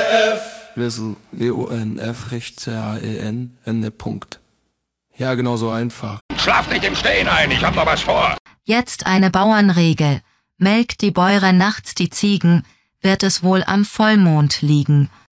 Wissel, W-O-N-F, rechts C-A-E-N, Ende, Punkt. Ja, genau so einfach. Schlaf nicht im Stehen ein, ich hab noch was vor. Jetzt eine Bauernregel. Melkt die Bäuerin nachts die Ziegen, wird es wohl am Vollmond liegen.